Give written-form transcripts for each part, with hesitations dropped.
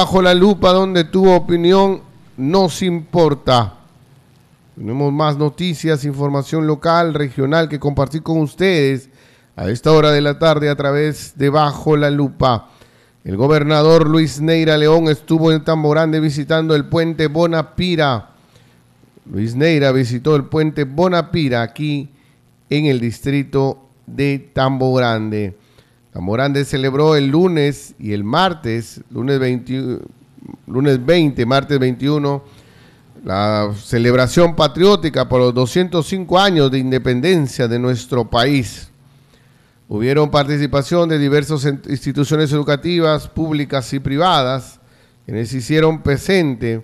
Bajo la lupa, donde tu opinión nos importa. Tenemos más noticias, información local, regional que compartir con ustedes a esta hora de la tarde a través de Bajo la Lupa. El gobernador Luis Neira León estuvo en Tambo Grande visitando el puente Bonapira. Luis Neira visitó el puente Bonapira aquí en el distrito de Tambo Grande. Tambo Grande celebró el lunes y el martes, lunes 20, martes 21, la celebración patriótica por los 205 años de independencia de nuestro país. Hubieron participación de diversas instituciones educativas, públicas y privadas, quienes se hicieron presente,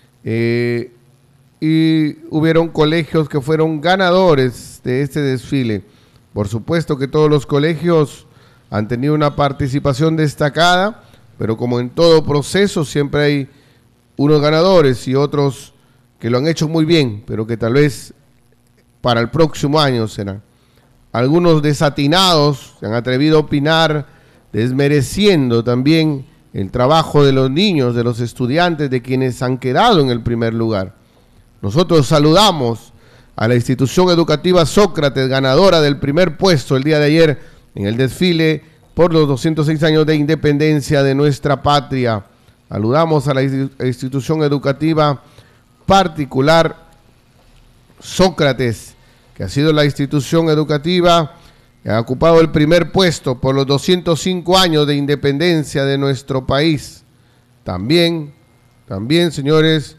y hubieron colegios que fueron ganadores de este desfile. Por supuesto que todos los colegios han tenido una participación destacada, pero como en todo proceso siempre hay unos ganadores y otros que lo han hecho muy bien, pero que tal vez para el próximo año serán. Algunos desatinados se han atrevido a opinar, desmereciendo también el trabajo de los niños, de los estudiantes, de quienes han quedado en el primer lugar. Nosotros saludamos a la institución educativa Sócrates, ganadora del primer puesto el día de ayer en el desfile por los 206 años de independencia de nuestra patria. Saludamos a la institución educativa particular Sócrates, que ha sido la institución educativa que ha ocupado el primer puesto por los 205 años de independencia de nuestro país. También, señores,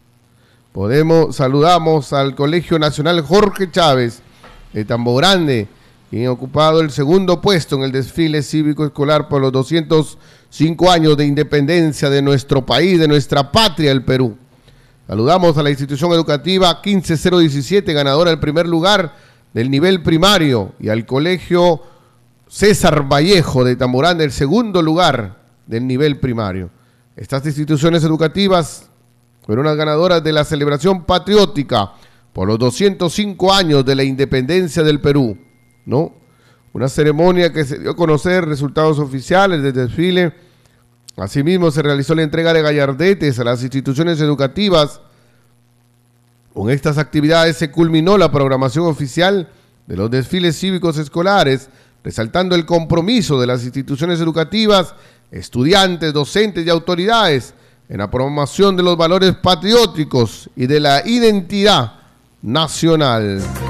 saludamos al Colegio Nacional Jorge Chávez de Tambo Grande, quien ha ocupado el segundo puesto en el desfile cívico escolar por los 205 años de independencia de nuestro país, de nuestra patria, el Perú. Saludamos a la institución educativa 15017, ganadora del primer lugar del nivel primario, y al Colegio César Vallejo de Tambo Grande, el segundo lugar del nivel primario. Estas instituciones educativas fueron las ganadoras de la celebración patriótica por los 205 años de la independencia del Perú, ¿no? Una ceremonia que se dio a conocer resultados oficiales del desfile. Asimismo, se realizó la entrega de gallardetes a las instituciones educativas. Con estas actividades se culminó la programación oficial de los desfiles cívicos escolares, resaltando el compromiso de las instituciones educativas, estudiantes, docentes y autoridades en la promoción de los valores patrióticos y de la identidad nacional.